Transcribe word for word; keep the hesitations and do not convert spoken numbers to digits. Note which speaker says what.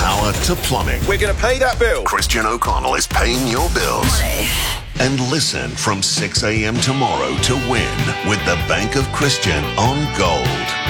Speaker 1: power to plumbing.
Speaker 2: We're going to pay that bill.
Speaker 1: Christian O'Connell is paying your bills.
Speaker 3: Money.
Speaker 1: And listen from six a.m. tomorrow to win with the Bank of Christian on Gold.